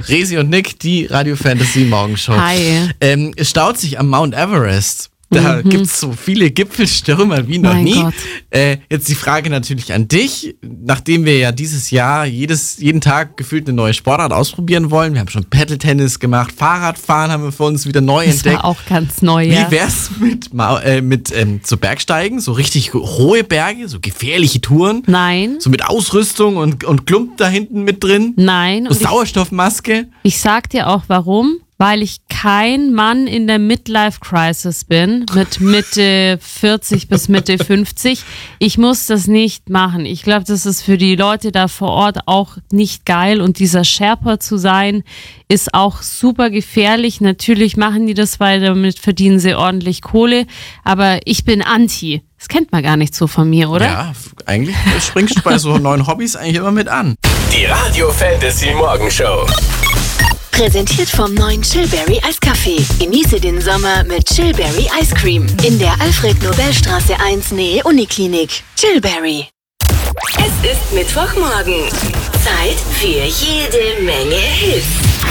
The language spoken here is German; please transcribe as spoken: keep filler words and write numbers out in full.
Resi und Nick, die Radio Fantasy Morgenshow. Hi. Ähm, es staut sich am Mount Everest. Da mhm. gibt's so viele Gipfelstürme wie noch Mein nie. Gott. Äh, jetzt die Frage natürlich an dich. Nachdem wir ja dieses Jahr jedes, jeden Tag gefühlt eine neue Sportart ausprobieren wollen. Wir haben schon Paddle-Tennis gemacht, Fahrradfahren haben wir für uns wieder neu Das entdeckt. war auch ganz neu, Wie ja. wär's mit, Mau- äh, mit ähm, so Bergsteigen, so richtig hohe Berge, so gefährliche Touren? Nein, So mit Ausrüstung und, und Klump da hinten mit drin? nein. So Und ich, Sauerstoffmaske? ich sag dir auch warum. Weil ich kein Mann in der Midlife-Crisis bin, mit Mitte vierzig bis Mitte fünfzig. Ich muss das nicht machen. Ich glaube, das ist für die Leute da vor Ort auch nicht geil. Und dieser Sherpa zu sein, ist auch super gefährlich. Natürlich machen die das, weil damit verdienen sie ordentlich Kohle. Aber ich bin anti. Das kennt man gar nicht so von mir, oder? Ja, eigentlich springst du bei so neuen Hobbys eigentlich immer mit an. Die Radio Fantasy Morgenshow. Präsentiert vom neuen Chillberry Eiskaffee. Genieße den Sommer mit Chillberry Ice Cream. In der Alfred-Nobel-Straße eins Nähe Uniklinik. Chillberry. Es ist Mittwochmorgen. Zeit für jede Menge Hits.